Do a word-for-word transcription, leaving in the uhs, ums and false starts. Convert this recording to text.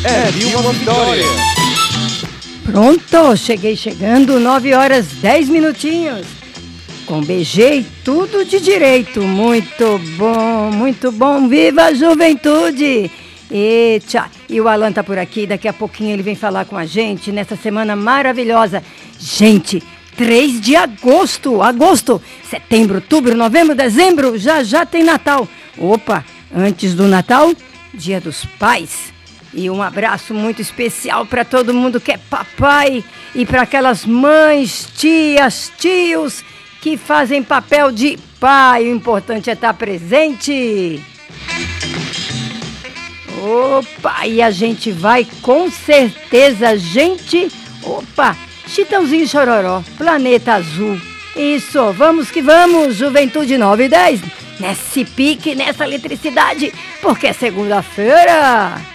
é Vilma Vitória. Pronto, cheguei chegando, nove horas dez minutinhos. Com B G e tudo de direito. Muito bom, muito bom. Viva a juventude! Eita, e o Alan tá por aqui, daqui a pouquinho ele vem falar com a gente nessa semana maravilhosa. Gente, três de agosto, agosto, setembro, outubro, novembro, dezembro, já já tem Natal. Opa, antes do Natal, Dia dos Pais. E um abraço muito especial para todo mundo que é papai e para aquelas mães, tias, tios que fazem papel de pai. O importante é estar presente. Opa, e a gente vai com certeza, gente. Opa, Chitãozinho Chororó, Planeta Azul. Isso, vamos que vamos, Juventude nove e dez. Nesse pique, nessa eletricidade, porque é segunda-feira.